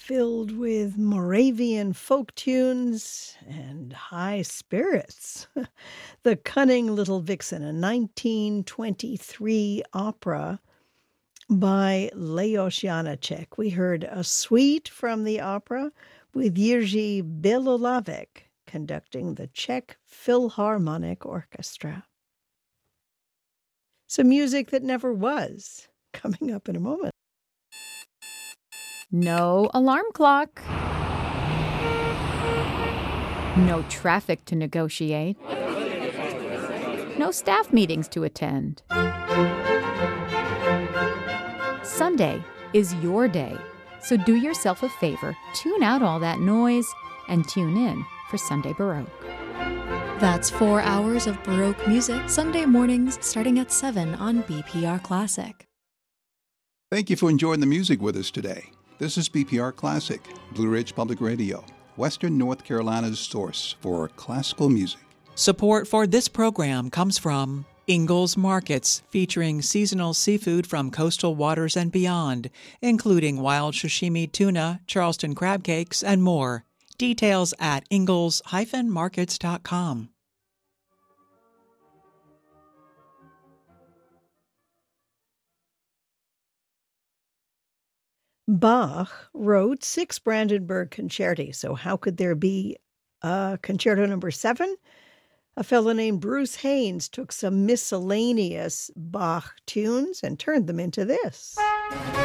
filled with Moravian folk tunes and high spirits. The Cunning Little Vixen, a 1923 opera by Leos Janáček. We heard a suite from the opera with Jiří Belolavec conducting the Czech Philharmonic Orchestra. Some music that never was, coming up in a moment. No alarm clock. No traffic to negotiate. No staff meetings to attend. Sunday is your day, so do yourself a favor, tune out all that noise, and tune in for Sunday Baroque. That's 4 hours of Baroque music, Sunday mornings starting at 7 on BPR Classic. Thank you for enjoying the music with us today. This is BPR Classic, Blue Ridge Public Radio, Western North Carolina's source for classical music. Support for this program comes from Ingalls Markets, featuring seasonal seafood from coastal waters and beyond, including wild sashimi tuna, Charleston crab cakes, and more. Details at ingalls-markets.com. Bach wrote 6 Brandenburg concerti, so how could there be a concerto number 7? A fellow named Bruce Haynes took some miscellaneous Bach tunes and turned them into this.